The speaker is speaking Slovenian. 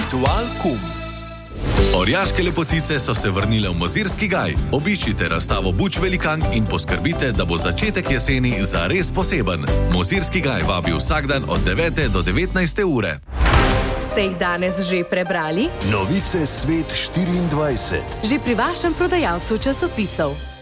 Ritual kum. Orjaške lepotice so se vrnile v Mozirski gaj. Obiščite razstavo Buč velikank in poskrbite, da bo začetek jeseni zares poseben. Mozirski gaj vabi vsak dan od 9. do 19. ure. Ste jih danes že prebrali? Novice Svet 24. Že pri vašem prodajalcu časopisov.